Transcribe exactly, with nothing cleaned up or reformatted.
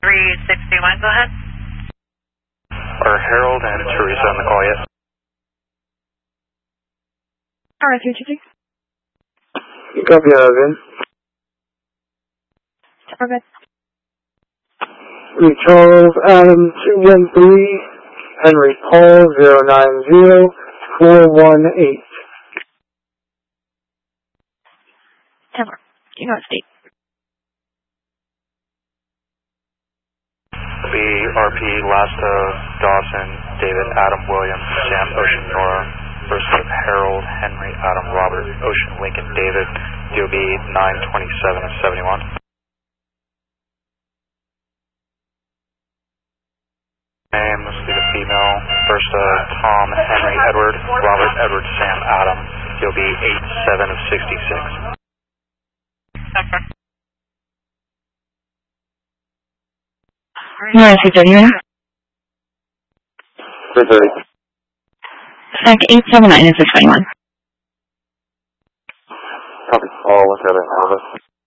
three sixty-one, go ahead. Are Harold and Teresa on the call yet? Alright, three two six. Copy that, Vin. Okay. three Charles, Adam, two one three, Henry Paul, zero nine zero, four one eight. ten more. Do you know what state? B R P, Lasta, Dawson, David, Adam, Williams, Sam, Ocean, Nora, first of Harold, Henry, Adam, Robert, Ocean, Lincoln, David, D O B nine twenty-seven seventy-one. Name, this will be the female, first uh, Tom, Henry, Edward, Robert, Edward, Sam, Adam, D O B eight seven of sixty-six. Okay. Alright, three thirty, right? three thirty. Sec eight seven nine is six twenty-one. Copy. I'll look at it.